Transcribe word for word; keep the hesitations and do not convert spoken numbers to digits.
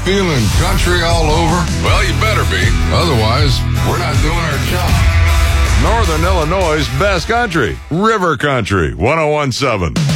feeling country all over? Well, you better be. Otherwise, we're not doing our job. Northern Illinois' best country, River Country, one oh one seven.